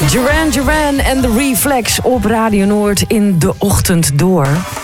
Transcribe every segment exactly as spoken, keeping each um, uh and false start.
Duran Duran en The Reflex op Radio Noord in de ochtend door.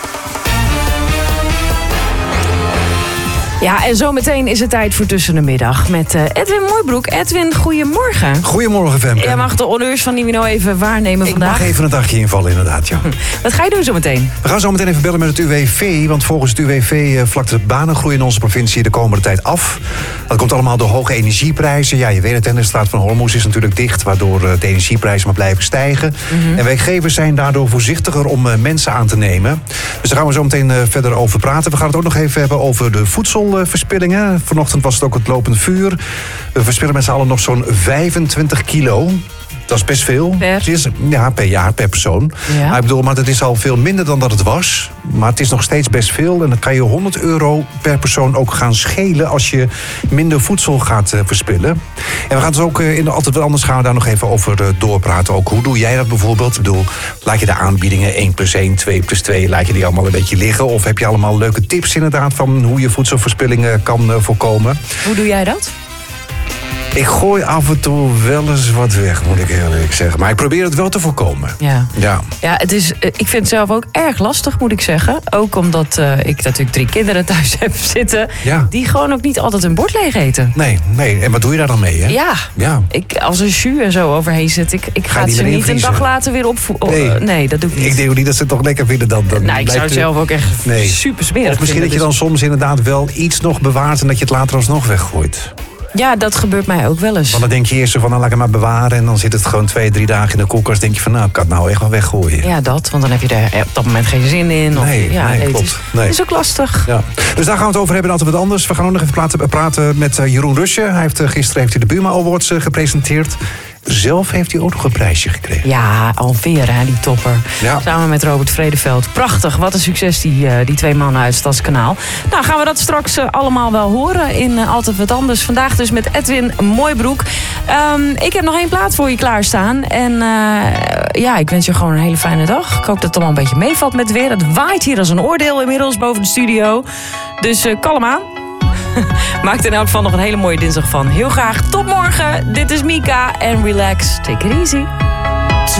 Ja, en zometeen is het tijd voor Tussen de Middag met uh, Edwin Mooibroek. Edwin, goedemorgen. Goedemorgen, Femke. Jij mag de honneurs van Nivino even waarnemen ik vandaag. Ik mag even een dagje invallen, inderdaad, ja. Wat ga je doen zometeen? We gaan zo meteen even bellen met het U W V. Want volgens het U W V uh, vlakt de banengroei in onze provincie de komende tijd af. Dat komt allemaal door hoge energieprijzen. Ja, je weet het, hè, de straat van Hormuz is natuurlijk dicht, waardoor uh, de energieprijzen maar blijven stijgen. Mm-hmm. En werkgevers zijn daardoor voorzichtiger om uh, mensen aan te nemen. Dus daar gaan we zo meteen uh, verder over praten. We gaan het ook nog even hebben over de voedselverspillingen. Vanochtend was het ook het lopend vuur. We verspillen met z'n allen nog zo'n vijfentwintig kilo. Dat is best veel. Per? Het is, ja, per jaar, per persoon. Ja. Maar ik bedoel, maar het is al veel minder dan dat het was. Maar het is nog steeds best veel. En dan kan je honderd euro per persoon ook gaan schelen als je minder voedsel gaat uh, verspillen. En we gaan dus ook uh, in Altijd Wat Anders gaan we daar nog even over uh, doorpraten. Ook hoe doe jij dat bijvoorbeeld? Ik bedoel, laat je de aanbiedingen één plus één, twee plus twee, laat je die allemaal een beetje liggen? Of heb je allemaal leuke tips inderdaad van hoe je voedselverspilling uh, kan uh, voorkomen? Hoe doe jij dat? Ik gooi af en toe wel eens wat weg, moet ik eerlijk zeggen. Maar ik probeer het wel te voorkomen. Ja, ja. ja het is, ik vind het zelf ook erg lastig, moet ik zeggen. Ook omdat uh, ik natuurlijk drie kinderen thuis heb zitten. Ja. Die gewoon ook niet altijd hun bord leeg eten. Nee, nee. En wat doe je daar dan mee, hè? Ja, ja. Ik, als een jus en zo overheen zit. Ik, ik ga, ga ze niet een dag later weer opvoeren. Nee. nee, dat doe ik niet. Ik denk ook niet dat ze het toch lekker vinden dan. dan nou, ik zou het er... zelf ook echt nee. super smerig Of misschien vinden, dat je dan dus... soms inderdaad wel iets nog bewaart en dat je het later alsnog weggooit. Ja, dat gebeurt mij ook wel eens. Want dan denk je eerst zo van, nou, laat ik het maar bewaren. En dan zit het gewoon twee, drie dagen in de koelkast. denk je van, nou, ik kan het nou echt wel weggooien. Ja, dat. Want dan heb je er op dat moment geen zin in. Of, nee, ja, nee, nee, klopt. Het is, nee. het is ook lastig. Ja. Dus daar gaan we het over hebben. Altijd wat anders. We gaan ook nog even praten, praten met uh, Jeroen Rusje. Hij heeft, uh, gisteren heeft hij de Buma Awards uh, gepresenteerd. Zelf heeft hij ook nog een prijsje gekregen. Ja, alweer, hè, die topper. Ja. Samen met Robert Vredeveld. Prachtig, wat een succes, die, uh, die twee mannen uit Stadskanaal. Nou, gaan we dat straks uh, allemaal wel horen in uh, Altijd Wat Anders. Vandaag dus met Edwin Mooibroek. Um, ik heb nog één plaat voor je klaarstaan. En uh, ja, ik wens je gewoon een hele fijne dag. Ik hoop dat het allemaal een beetje meevalt met het weer. Het waait hier als een oordeel inmiddels boven de studio. Dus uh, kalm aan. Maak er in elk geval nog een hele mooie dinsdag van. Heel graag tot morgen. Dit is Mika en relax. Take it easy.